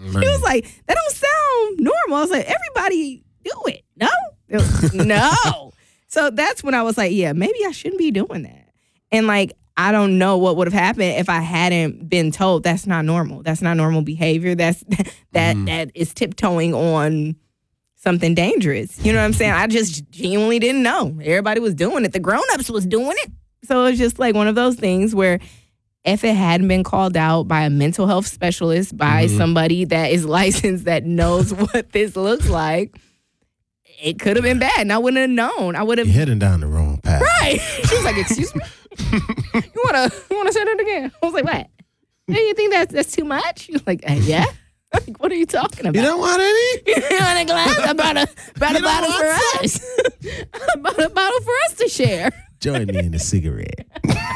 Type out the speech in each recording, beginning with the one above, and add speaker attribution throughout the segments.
Speaker 1: He was like, that don't sound normal. I was like, everybody do it. No? They was, no. So that's when I was like, yeah, maybe I shouldn't be doing that. And like, I don't know what would have happened if I hadn't been told that's not normal. That's not normal behavior. That is tiptoeing on something dangerous. You know what I'm saying? I just genuinely didn't know. Everybody was doing it. The grown-ups was doing it. So it's just like one of those things where if it hadn't been called out by a mental health specialist, by somebody that is licensed, that knows what this looks like, it could have been bad, and I wouldn't have known. I would have.
Speaker 2: You're heading down the wrong path.
Speaker 1: Right. She was like, "Excuse me, you wanna say that again?" I was like, "What? Do you think that's too much?" She was like, "Yeah." Like, what are you talking about?
Speaker 2: You don't want any?
Speaker 1: You want a glass? I brought a bottle for us. I bought a bottle for us to share.
Speaker 2: Join me in a cigarette.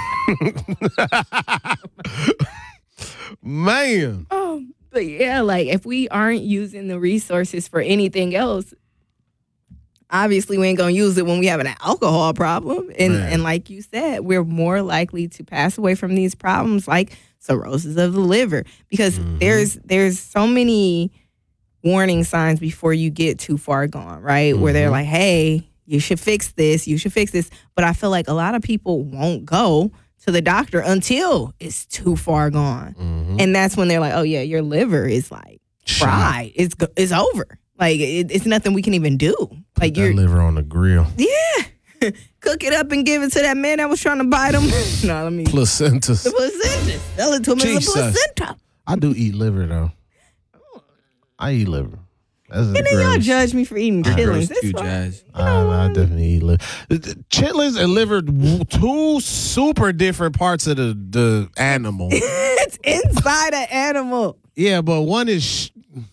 Speaker 2: Man.
Speaker 1: But yeah, like if we aren't using the resources for anything else, obviously we ain't gonna use it when we have an alcohol problem. And like you said, we're more likely to pass away from these problems like cirrhosis of the liver, because there's so many warning signs before you get too far gone, right? Where they're like, hey, you should fix this, you should fix this. But I feel like a lot of people won't go to the doctor until it's too far gone. And that's when they're like, oh yeah, your liver is like fried. It's over. Like it's nothing we can even do. Like
Speaker 2: your liver on the grill.
Speaker 1: Yeah. Cook it up and give it to that man that was trying to bite him. No, let me.
Speaker 2: Placentas.
Speaker 1: The placentas. Sell it to him as a placenta.
Speaker 2: I do eat liver though. I eat liver.
Speaker 1: And then y'all judge me for eating chitlins.
Speaker 2: I definitely eat liver. Chitlins and liver, two super different parts of the animal.
Speaker 1: It's inside an animal.
Speaker 2: Yeah, but one is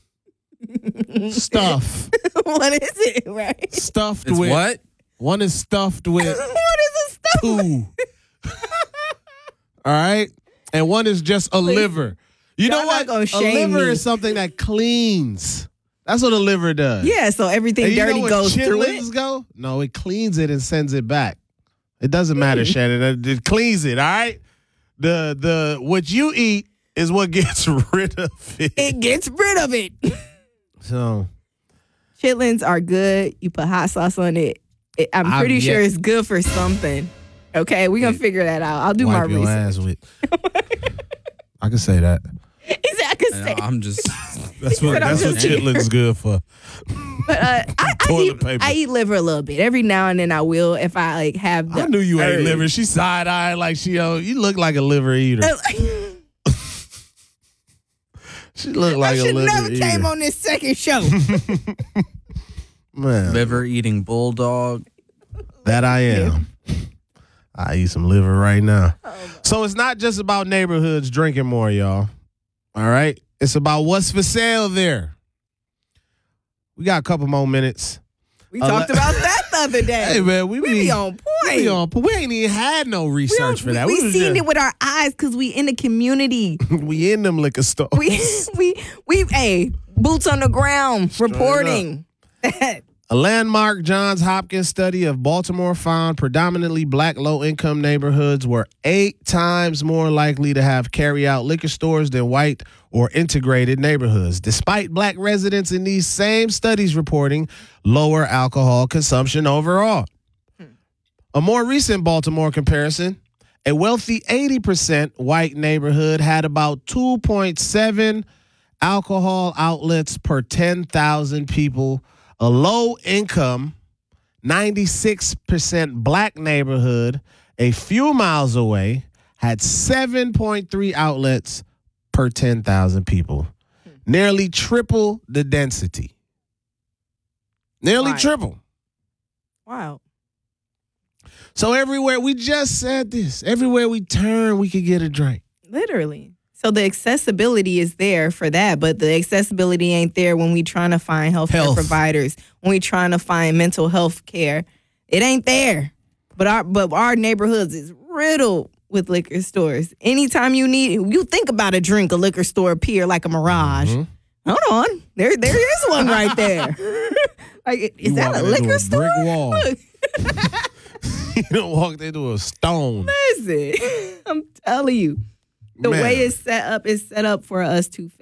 Speaker 2: stuff.
Speaker 1: What is it, right?
Speaker 2: Stuffed
Speaker 3: it's
Speaker 2: with
Speaker 3: what?
Speaker 2: One is stuffed with
Speaker 1: what is a stuff?
Speaker 2: Two. All right? And one is just a liver. You know what? A liver is something that cleans. That's what a liver does.
Speaker 1: Yeah, so everything dirty goes through it.
Speaker 2: Go? No, it cleans it and sends it back. It doesn't matter, Shannon. It cleans it, all right? The what you eat is what gets rid of it.
Speaker 1: It gets rid of it.
Speaker 2: So
Speaker 1: chitlins are good. You put hot sauce on it. I'm pretty sure it's good for something. Okay, we're gonna figure that out. I'll do my research.
Speaker 2: Ass with. I can say that.
Speaker 1: I'm
Speaker 3: just.
Speaker 2: That's what chitlins good for.
Speaker 1: But I eat liver a little bit every now and then. I will if I like have.
Speaker 2: I knew you ate liver. She side eyed like she. You look like a liver eater. She looked like a liver eater.
Speaker 1: I should never came on this second show.
Speaker 2: Man,
Speaker 3: liver eating bulldog.
Speaker 2: That I am. I eat some liver right now. So it's not just about neighborhoods drinking more, y'all. All right? It's about what's for sale there. We got a couple more minutes.
Speaker 1: We talked about that the other day.
Speaker 2: Hey, man, we
Speaker 1: be on point.
Speaker 2: We ain't even had no research for that.
Speaker 1: We seen it with our eyes because we in the community.
Speaker 2: We in them liquor stores.
Speaker 1: Hey, boots on the ground, reporting.
Speaker 2: A landmark Johns Hopkins study of Baltimore found predominantly black low-income neighborhoods were 8 times more likely to have carry-out liquor stores than white or integrated neighborhoods, despite black residents in these same studies reporting lower alcohol consumption overall. A more recent Baltimore comparison, a wealthy 80% white neighborhood had about 2.7 alcohol outlets per 10,000 people. A low-income, 96% black neighborhood a few miles away had 7.3 outlets per 10,000 people. Nearly triple the density. Nearly triple.
Speaker 1: Wow.
Speaker 2: So everywhere, we just said this, everywhere we turn, we could get a drink.
Speaker 1: Literally. So the accessibility is there for that, but the accessibility ain't there when we trying to find healthcare providers, when we trying to find mental health care. It ain't there. But our neighborhoods is riddled with liquor stores. Anytime you think about a drink, a liquor store appear like a mirage. Mm-hmm. Hold on. There is one right there. Like, is that a liquor store?
Speaker 2: Brick wall. You don't walk into a stone.
Speaker 1: Listen, I'm telling you. The way it's set up is set up for us to